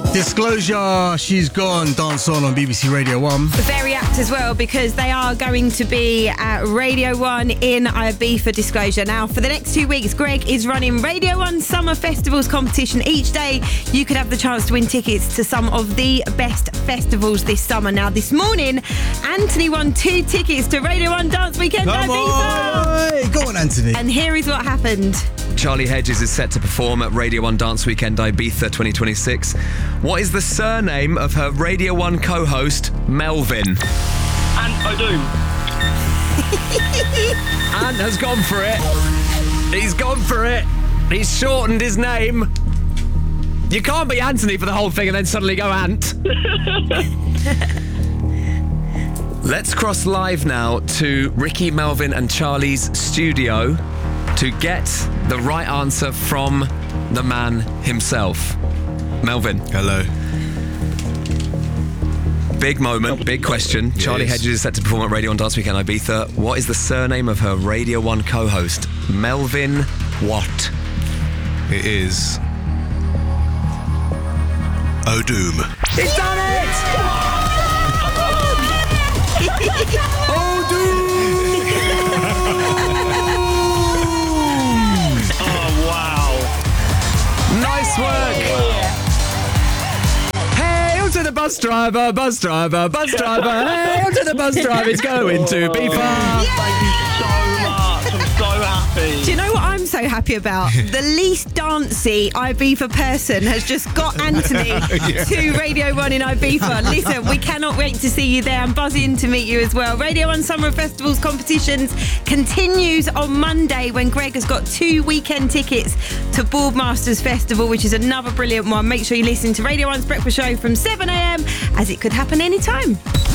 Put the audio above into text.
Disclosure, She's Gone, Dance On BBC Radio 1. Very apt as well, because they are going to be at Radio 1 in Ibiza. Disclosure. Now, for the next 2 weeks, Greg is running Radio 1 Summer Festivals competition. Each day, you could have the chance to win tickets to some of the best festivals this summer. Now, this morning, Anthony won 2 tickets to Radio 1 Dance Weekend Ibiza. Hey, go on, Anthony. And here is what happened. Charlie Hedges is set to perform at Radio 1 Dance Weekend Ibiza 2026. What is the surname of her Radio 1 co-host, Melvin? Ant O'Doom. Ant has gone for it. He's gone for it. He's shortened his name. You can't be Anthony for the whole thing and then suddenly go Ant. Let's cross live now to Ricky, Melvin and Charlie's studio to get the right answer from the man himself. Melvin. Hello. Big moment, big question. Yes. Charlie Hedges is set to perform at Radio 1 Dance Weekend Ibiza. What is the surname of her Radio 1 co-host? Melvin what? It is O'Doom. He's done it! O'Doom! Nice work. Hail to the bus driver, bus driver, bus driver. Hail to the bus driver. It's going to be far. Thank you so much. I'm so happy. Do you know what I'm so happy about? The least dancey Ibiza person has just got Anthony to Radio 1 in Ibiza. Listen, we cannot wait to see you there. I'm buzzing to meet you as well. Radio 1 Summer Festivals competitions continues on Monday when Greg has got 2 weekend tickets to Boardmasters Festival, which is another brilliant one. Make sure you listen to Radio 1's Breakfast Show from 7am, as it could happen anytime.